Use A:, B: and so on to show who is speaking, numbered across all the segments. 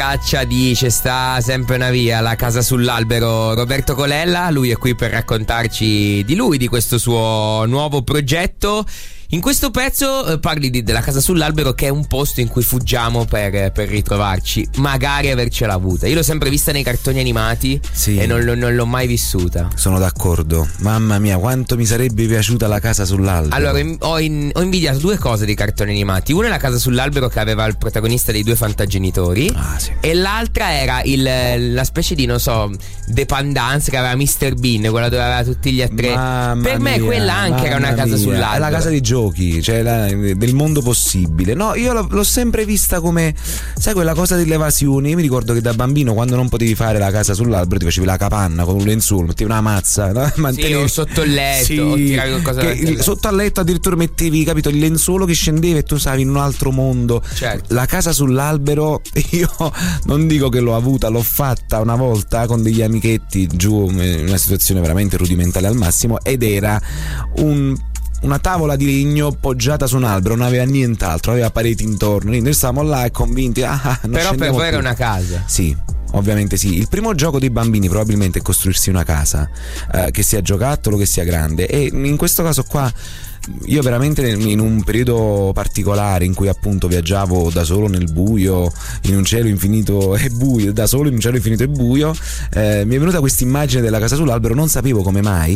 A: Caccia dice sta sempre una via, la casa sull'albero. Roberto Colella, lui è qui per raccontarci di lui, di questo suo nuovo progetto. In questo pezzo parli della casa sull'albero, che è un posto in cui fuggiamo per ritrovarci, magari avercela avuta. Io l'ho sempre vista nei cartoni animati, sì, e non l'ho mai vissuta.
B: Sono d'accordo. Mamma mia, quanto mi sarebbe piaciuta la casa sull'albero.
A: Allora, ho invidiato due cose dei cartoni animati. Una è la casa sull'albero, che aveva il protagonista dei due fantagenitori,
B: sì.
A: E l'altra era la specie di, non so, dependance che aveva Mr. Bean, quella dove aveva tutti gli attrezzi. Per me quella anche era una casa sull'albero.
B: È la casa di giochi, cioè del mondo possibile. No, io l'ho sempre vista come, sai, quella cosa delle evasioni. Io mi ricordo che da bambino, quando non potevi fare la casa sull'albero, ti facevi la capanna con un lenzuolo, mettevi una mazza, no?
A: Sì, o sotto il letto, o tiravi qualcosa
B: sotto al letto addirittura mettevi, capito, il lenzuolo che scendeva e tu stavi in un altro mondo.
A: Certo.
B: La casa sull'albero, io non dico che l'ho avuta, l'ho fatta una volta con degli amichetti giù in una situazione veramente rudimentale al massimo, ed era una tavola di legno poggiata su un albero, non aveva nient'altro, aveva pareti intorno. Noi stavamo là e convinti,
A: però per voi era una casa.
B: Sì, ovviamente sì. Il primo gioco dei bambini probabilmente è costruirsi una casa, che sia giocattolo, che sia grande. E in questo caso qua, io veramente in un periodo particolare in cui appunto viaggiavo da solo nel buio, in un cielo infinito e buio, da solo in un cielo infinito e buio, mi è venuta questa immagine della casa sull'albero, non sapevo come mai,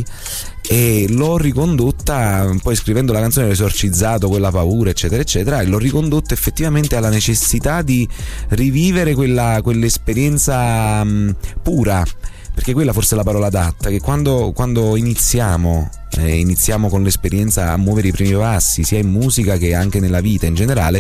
B: e l'ho ricondotta, poi scrivendo la canzone ho esorcizzato quella paura, eccetera eccetera, e l'ho ricondotta effettivamente alla necessità di rivivere quell'esperienza pura, perché quella forse è la parola adatta, che quando iniziamo con l'esperienza a muovere i primi passi, sia in musica che anche nella vita in generale,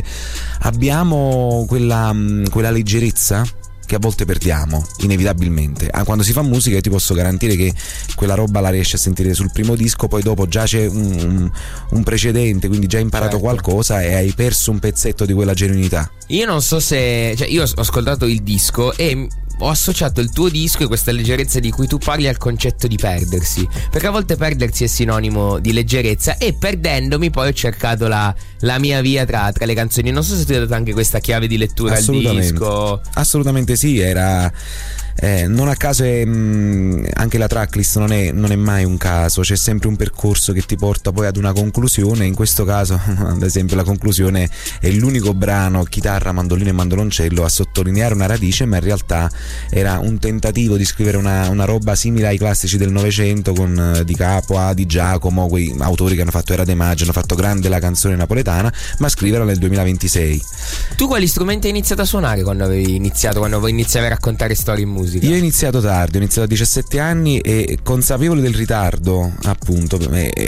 B: abbiamo quella leggerezza che a volte perdiamo inevitabilmente. Quando si fa musica io ti posso garantire che quella roba la riesci a sentire sul primo disco, poi dopo già c'è un precedente, quindi già hai imparato qualcosa e hai perso un pezzetto di quella genuinità.
A: Io non so se, cioè, io ho ascoltato il disco e ho associato il tuo disco e questa leggerezza di cui tu parli al concetto di perdersi, perché a volte perdersi è sinonimo di leggerezza, e perdendomi poi ho cercato la mia via tra le canzoni. Non so se tu hai dato anche questa chiave di lettura al disco.
B: Assolutamente sì, era non a caso anche la tracklist non è mai un caso, c'è sempre un percorso che ti porta poi ad una conclusione. In questo caso ad esempio la conclusione è l'unico brano, chitarra, mandolino e mandoloncello, a sottolineare una radice, ma in realtà era un tentativo di scrivere una roba simile ai classici del Novecento, con Di Capua, Di Giacomo, quei autori che hanno fatto Era De Maggio, hanno fatto grande la canzone napoletana, ma scriverla nel 2026.
A: Tu quali strumenti hai iniziato a suonare quando iniziavi a raccontare storie in musica?
B: Io ho iniziato tardi, ho iniziato a 17 anni e consapevole del ritardo, appunto,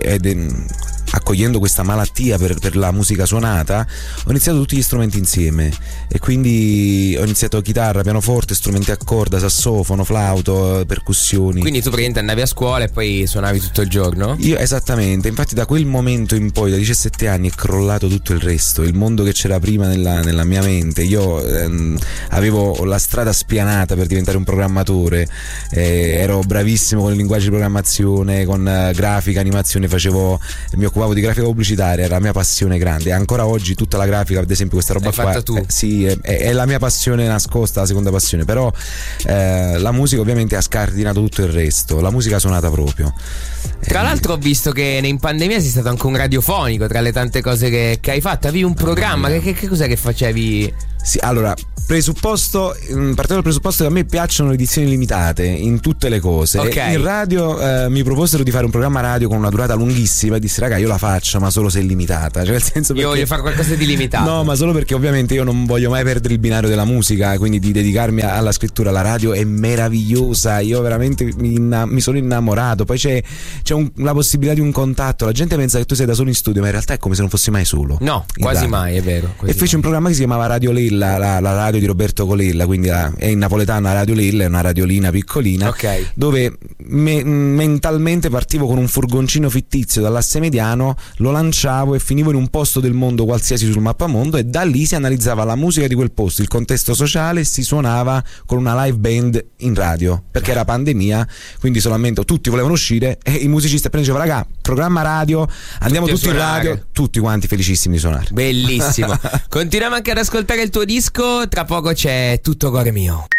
B: accogliendo questa malattia per la musica suonata, ho iniziato tutti gli strumenti insieme, e quindi ho iniziato chitarra, pianoforte, strumenti a corda, sassofono, flauto, percussioni.
A: Quindi tu praticamente andavi a scuola e poi suonavi tutto il giorno?
B: Io esattamente, infatti da quel momento in poi, da 17 anni, è crollato tutto il resto, il mondo che c'era prima nella mia mente. Io avevo la strada spianata per diventare un programmatore, ero bravissimo con il linguaggio di programmazione, con grafica, animazione, mi occupavo di grafica pubblicitaria, era la mia passione grande. Ancora oggi tutta la grafica, ad esempio questa roba qua,
A: tu?
B: Sì, è la mia passione nascosta, la seconda passione, però la musica ovviamente ha scardinato tutto il resto, la musica suonata proprio.
A: Tra l'altro ho visto che in pandemia sei stato anche un radiofonico, tra le tante cose che hai fatto, avevi un programma, che cos'è che facevi?
B: Sì, allora, partendo dal presupposto che a me piacciono le edizioni limitate in tutte le cose.
A: Okay.
B: In radio mi proposero di fare un programma radio con una durata lunghissima e dissi: raga, io la faccio, ma solo se è limitata. Cioè, nel senso,
A: io voglio fare qualcosa di limitato.
B: No, ma solo perché ovviamente io non voglio mai perdere il binario della musica, quindi di dedicarmi alla scrittura. La radio è meravigliosa, io veramente mi sono innamorato. Poi c'è la possibilità di un contatto. La gente pensa che tu sei da solo in studio, ma in realtà è come se non fossi mai solo.
A: No, quasi mai, è vero.
B: E feci un programma che si chiamava Radio Lella, la radio di Roberto Colella, quindi è in napoletana Radio Lella, è una radiolina piccolina,
A: okay,
B: dove mentalmente partivo con un furgoncino fittizio dall'asse mediano, lo lanciavo e finivo in un posto del mondo qualsiasi sul mappamondo, e da lì si analizzava la musica di quel posto, il contesto sociale, e si suonava con una live band in radio, perché era pandemia, quindi solamente tutti volevano uscire e i musicisti appena dicevano: raga, programma radio, andiamo tutti in radio, tutti quanti felicissimi di suonare.
A: Bellissimo. Continuiamo anche ad ascoltare il tuo tuo disco, tra poco c'è Tutto cuore mio.